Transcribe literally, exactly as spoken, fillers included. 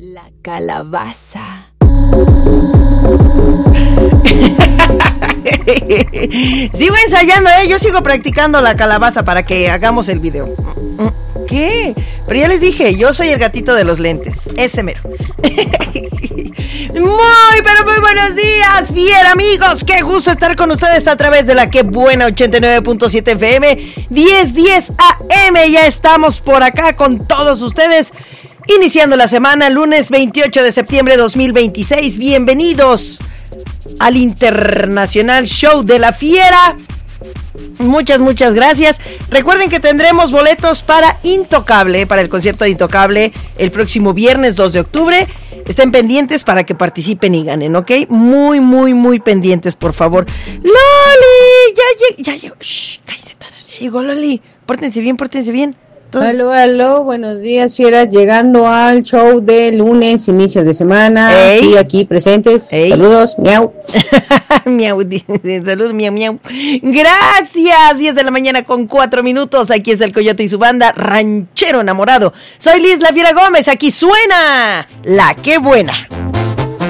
La calabaza. Sigo ensayando, ¿eh? Yo sigo practicando la calabaza para que hagamos el video. ¿Qué? Pero ya les dije, yo soy el gatito de los lentes. Ese mero. Muy, pero muy buenos días, fiera amigos. Qué gusto estar con ustedes a través de la Qué Buena ochenta y nueve punto siete F M, diez diez A M. Ya estamos por acá con todos ustedes. Iniciando la semana, lunes veintiocho de septiembre de dos mil veintiséis. Bienvenidos al Internacional Show de la Fiera. Muchas, muchas gracias. Recuerden que tendremos boletos para Intocable, para el concierto de Intocable el próximo viernes dos de octubre. Estén pendientes para que participen y ganen, ¿ok? Muy, muy, muy pendientes, por favor. ¡Loli! Ya llegó, ya llegó. Shh, cállense todos, ya llegó Loli. Pórtense bien, pórtense bien. Todo. Aló, aló, buenos días, fieras, llegando al show de lunes, inicio de semana. Ey. Sí, aquí presentes. Ey. Saludos, miau. Miau, saludos, miau, miau. Gracias, diez de la mañana con cuatro minutos. Aquí está el Coyote y su banda, Ranchero Enamorado. Soy Liz La Fiera Gómez, aquí suena La Qué Buena.